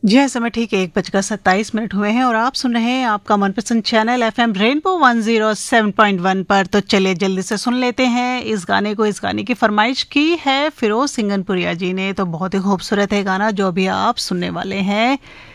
जी हाँ, समय ठीक है, 1:27 हुए हैं और आप सुन रहे हैं आपका मनपसंद चैनल FM रेनबो 107.1 पर। तो चलिए जल्दी से सुन लेते हैं इस गाने को। इस गाने की फरमाइश की है फिरोज सिंगनपुरिया जी ने। तो बहुत ही खूबसूरत है गाना जो अभी आप सुनने वाले हैं।